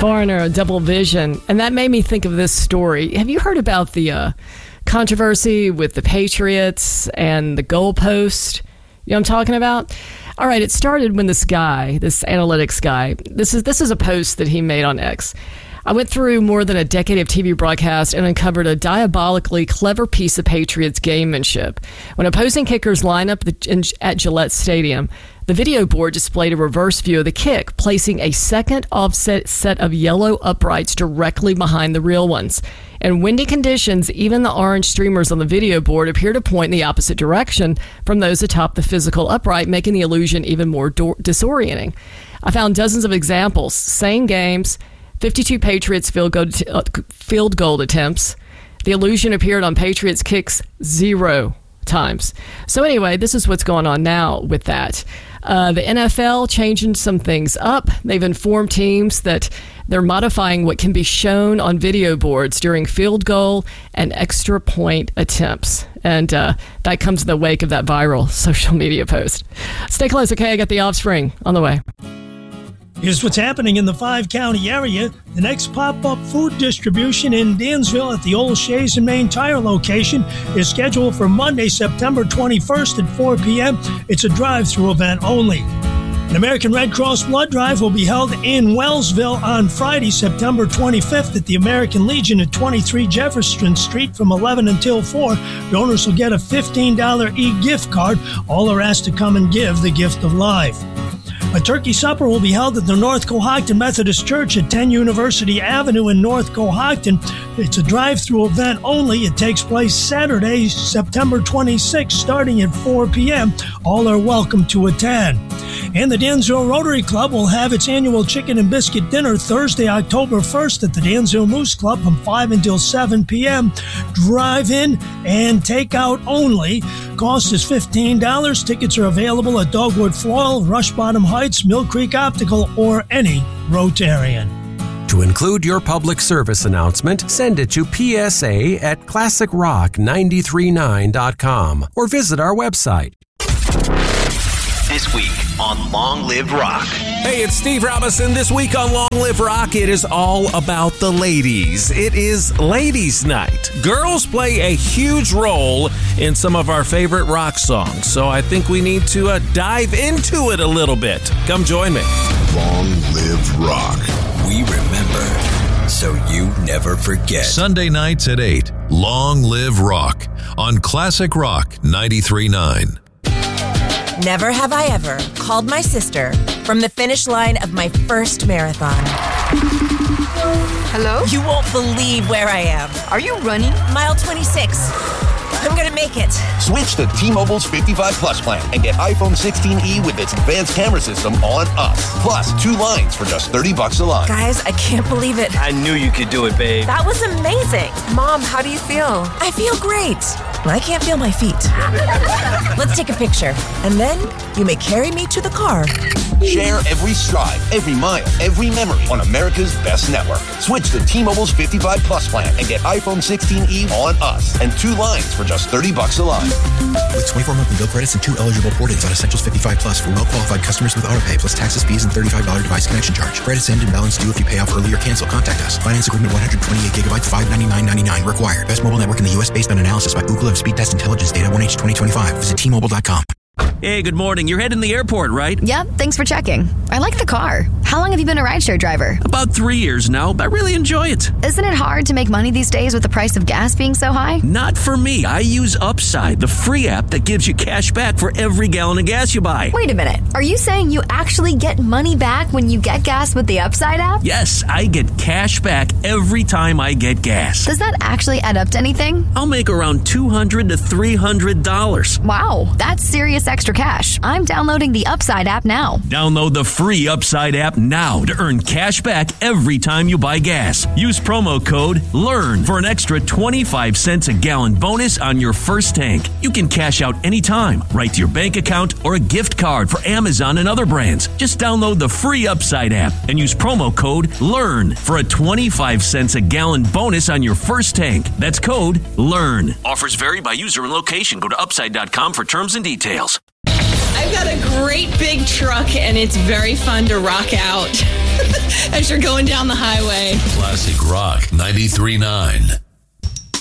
Foreigner, Double Vision. And that made me think of this story. Have you heard about the controversy with the Patriots and the goalpost? You know what I'm talking about? All right, it started when this analytics guy, this is a post that he made on X. I went through more than a decade of TV broadcast and uncovered a diabolically clever piece of Patriots gamemanship. When opposing kickers line up at Gillette Stadium, the video board displayed a reverse view of the kick, placing a second offset set of yellow uprights directly behind the real ones. In windy conditions, even the orange streamers on the video board appear to point in the opposite direction from those atop the physical upright, making the illusion even more disorienting. I found dozens of examples, same games, 52 Patriots field goal attempts. The illusion appeared on Patriots kicks 0 times. So anyway, this is what's going on now with that. The NFL changing some things up. They've informed teams that they're modifying what can be shown on video boards during field goal and extra point attempts. And that comes in the wake of that viral social media post. Stay close, okay? I got The Offspring on the way. Here's what's happening in the 5-county area. The next pop-up food distribution in Dansville at the old Shays and Main Tire location is scheduled for Monday, September 21st at 4 p.m. It's a drive-through event only. An American Red Cross blood drive will be held in Wellsville on Friday, September 25th at the American Legion at 23 Jefferson Street from 11 until 4. Donors will get a $15 e-gift card. All are asked to come and give the gift of life. A turkey supper will be held at the North Cohocton Methodist Church at 10 University Avenue in North Cohocton. It's a drive-through event only. It takes place Saturday, September 26th, starting at 4 p.m. All are welcome to attend. And the Dansville Rotary Club will have its annual chicken and biscuit dinner Thursday, October 1st at the Dansville Moose Club from 5 until 7 p.m. Drive-in and takeout only. Cost is $15. Tickets are available at Dogwood Floral, Rush Bottom Heights, Mill Creek Optical, or any Rotarian. To include your public service announcement, send it to psa@classicrock939.com or visit our website. This week on Long Live Rock. Hey, it's Steve Robinson. This week on Long Live Rock, it is all about the ladies. It is Ladies' Night. Girls play a huge role in some of our favorite rock songs, so I think we need to dive into it a little bit. Come join me. Long Live Rock. We remember, so you never forget. Sunday nights at 8. Long Live Rock on Classic Rock 93.9. Never have I ever called my sister from the finish line of my first marathon. Hello? You won't believe where I am. Are you running? Mile 26. I'm gonna make it. Switch to T-Mobile's 55 Plus plan and get iPhone 16e with its advanced camera system on us. Plus 2 lines for just $30 a line. Guys, I can't believe it. I knew you could do it, babe. That was amazing. Mom, how do you feel? I feel great. I can't feel my feet. Let's take a picture. And then you may carry me to the car. Share every stride, every mile, every memory on America's best network. Switch to T-Mobile's 55 Plus plan and get iPhone 16e on us and 2 lines for just $30 a line. With 24 monthly bill credits and 2 eligible port-ins on Essentials 55 Plus for well-qualified customers with autopay plus taxes, fees, and $35 device connection charge. Credits end and balance due if you pay off early or cancel. Contact us. Finance agreement 128 gigabytes, $599.99 required. Best mobile network in the U.S. based on analysis by Ookla of Speed Test Intelligence Data 1H 2025. Visit T-Mobile.com. Hey, good morning. You're heading to the airport, right? Yep, thanks for checking. I like the car. How long have you been a rideshare driver? About 3 years now. I really enjoy it. Isn't it hard to make money these days with the price of gas being so high? Not for me. I use Upside, the free app that gives you cash back for every gallon of gas you buy. Wait a minute. Are you saying you actually get money back when you get gas with the Upside app? Yes, I get cash back every time I get gas. Does that actually add up to anything? I'll make around $200 to $300. Wow, that's serious extra cash. I'm downloading the Upside app now. Download the free Upside app now to earn cash back every time you buy gas. Use promo code LEARN for an extra 25 cents a gallon bonus on your first tank. You can cash out anytime, right to your bank account or a gift card for Amazon and other brands. Just download the free Upside app and use promo code LEARN for a 25 cents a gallon bonus on your first tank. That's code LEARN. Offers vary by user and location. Go to upside.com for terms and details. I've got a great big truck, and it's very fun to rock out. as you're going down the highway. Classic Rock 93.9.